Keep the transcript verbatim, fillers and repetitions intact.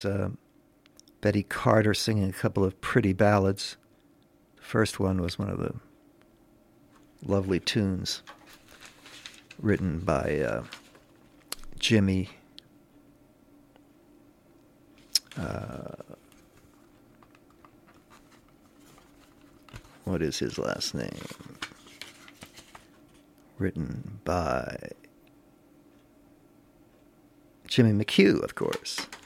uh, Betty Carter singing a couple of pretty ballads. The first one was one of the lovely tunes written by uh, Jimmy. Uh, what is his last name? Written by Jimmy McHugh, of course.